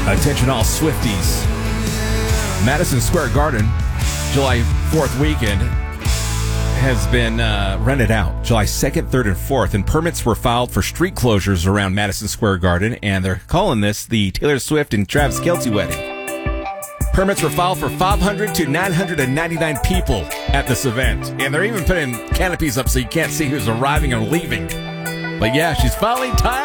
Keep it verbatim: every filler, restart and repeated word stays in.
Attention all Swifties. Madison Square Garden, July fourth weekend, has been uh, rented out July second, third, and fourth, and permits were filed for street closures around Madison Square Garden, and they're calling this the Taylor Swift and Travis Kelce wedding. Permits were filed for five hundred to nine hundred ninety-nine people at this event, and they're even putting canopies up so you can't see who's arriving or leaving. But yeah, she's finally time